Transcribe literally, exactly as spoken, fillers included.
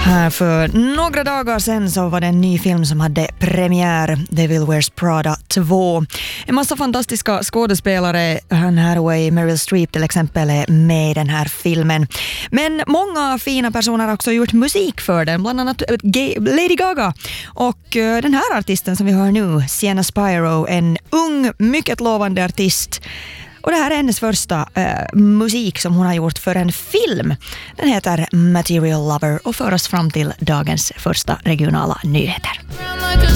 Här för några dagar sedan så var det en ny film som hade premiär, Devil Wears Prada två. En massa fantastiska skådespelare, Anne Hathaway, Meryl Streep till exempel, är med i den här filmen. Men många fina personer har också gjort musik för den, bland annat Lady Gaga. Och den här artisten som vi hör nu, Sienna Spiro, en ung, mycket lovande artist. Och det här är hennes första äh, musik som hon har gjort för en film. Den heter Material Lover och för oss fram till dagens första regionala nyheter.